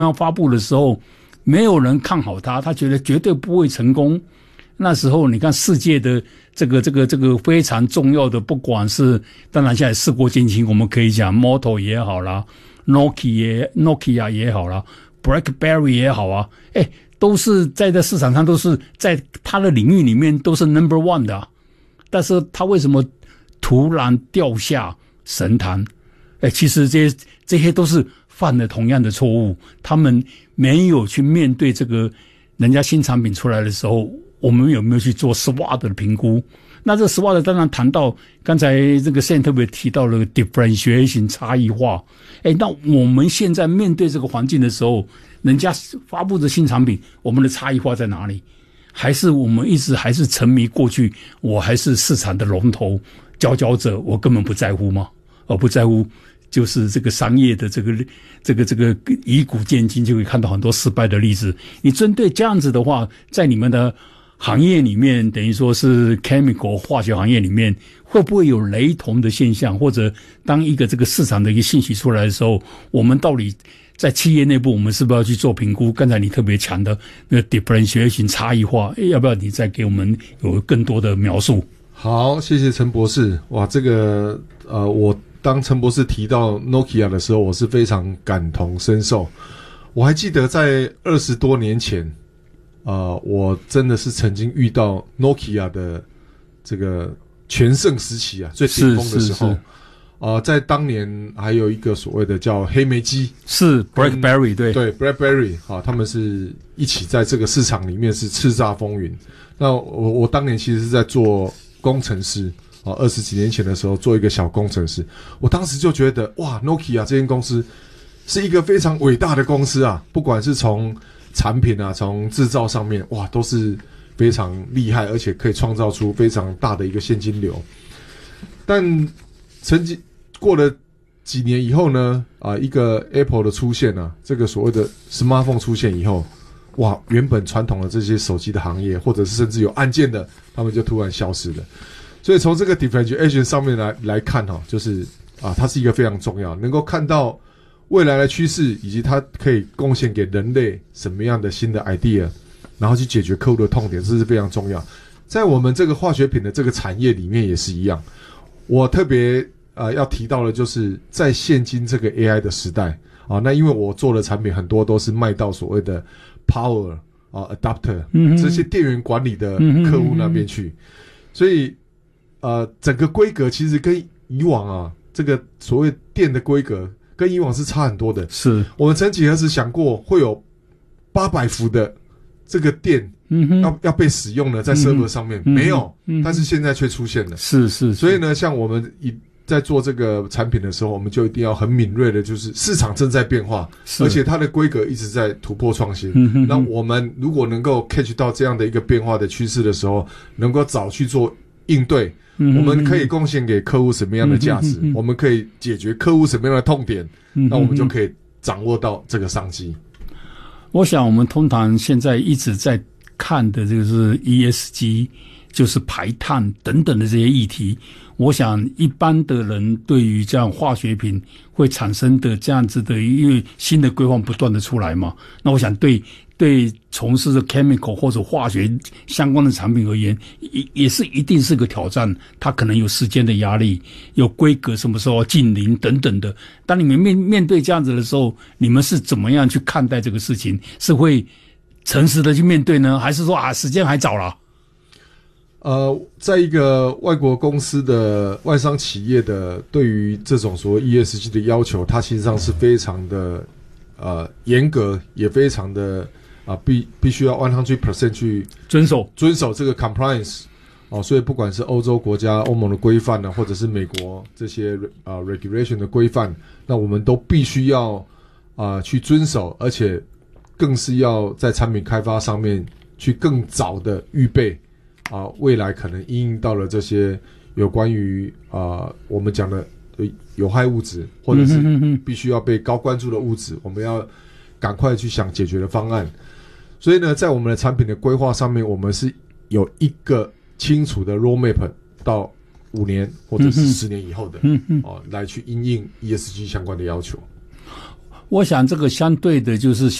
要发布的时候，没有人看好它，他觉得绝对不会成功。那时候你看世界的这个非常重要的，不管是当然现在事过境迁，我们可以讲 Moto 也好啦 Nokia 也好啦 BlackBerry 也好啊，都是在这市场上都是在它的领域里面都是 number one 的但是它为什么突然掉下神坛？其实这些都是犯了同样的错误，他们没有去面对这个人家新产品出来的时候，我们有没有去做 SWOT 的评估？那这 SWOT 当然谈到刚才这个 Sam 特别提到了 differentiation 差异化。那我们现在面对这个环境的时候，人家发布的新产品，我们的差异化在哪里？还是我们一直还是沉迷过去，我还是市场的龙头佼佼者，我根本不在乎吗？不在乎，就是这个商业的这个以古见今，就会看到很多失败的例子。你针对这样子的话，在你们的行业里面，等于说是 chemical 化学行业里面，会不会有雷同的现象？或者当一个这个市场的一个信息出来的时候，我们到底在企业内部，我们是不是要去做评估？刚才你特别强的那个 differentiation 差异化，要不要你再给我们有更多的描述？ 好，谢谢陈博士。哇，这个我当陈博士提到 Nokia 的时候，我是非常感同身受。我还记得在20多年前，我真的是曾经遇到 Nokia 的这个全盛时期最顶峰的时候。在当年还有一个所谓的叫黑莓机， 是 BlackBerry 对 BlackBerry 他们是一起在这个市场里面是叱咤风云。那我当年其实是在做工程师20几年前的时候做一个小工程师，我当时就觉得哇 Nokia 这间公司是一个非常伟大的公司啊，不管是从产品从制造上面哇都是非常厉害，而且可以创造出非常大的一个现金流。但曾经过了几年以后呢，一个 Apple 的出现这个所谓的 smartphone 出现以后，哇，原本传统的这些手机的行业，或者是甚至有按键的，他们就突然消失了。所以从这个 differentiation 上面来看就是它是一个非常重要，能够看到未来的趋势，以及它可以贡献给人类什么样的新的 idea， 然后去解决客户的痛点，这是非常重要。在我们这个化学品的这个产业里面也是一样。我特别要提到的就是在现今这个 AI 的时代那因为我做的产品很多都是卖到所谓的 power adapter 这些电源管理的客户那边去，所以整个规格其实跟以往这个所谓电的规格跟以往是差很多的。是我们曾几何时想过会有800伏的这个电要被使用呢，在 server 上面没有，但是现在却出现了。是，所以呢，像我们在做这个产品的时候，我们就一定要很敏锐的，就是市场正在变化，而且它的规格一直在突破创新。那我们如果能够 catch 到这样的一个变化的趋势的时候，能够早去做应对，我们可以贡献给客户什么样的价值，我们可以解决客户什么样的痛点，那我们就可以掌握到这个商机。 我想我们通常现在一直在看的这个是 ESG， 就是排碳等等的这些议题。我想一般的人对于这样化学品会产生的这样子的，因为新的规范不断的出来嘛，那我想对从事的 chemical 或者化学相关的产品而言，也是一定是个挑战。它可能有时间的压力，有规格什么时候要近零等等的。当你们面对这样子的时候，你们是怎么样去看待这个事情？是会诚实的去面对呢，还是说时间还早了？ 在一个外国公司的外商企业的对于这种所谓 ESG 的要求，它其实上是非常的严格，也非常的必须要 100% 去遵守这个 compliance 所以不管是欧洲国家欧盟的规范或者是美国这些regulation 的规范，那我们都必须要去遵守，而且更是要在产品开发上面去更早的预备未来可能因应到了这些有关于我们讲的有害物质，或者是必须要被高关注的物质，我们要赶快去想解决的方案。所以呢，在我们的产品的规划上面，我们是有一个清楚的 roadmap 到5年或者是10年以后的来去因应 ESG 相关的要求。 我想这个相对的就是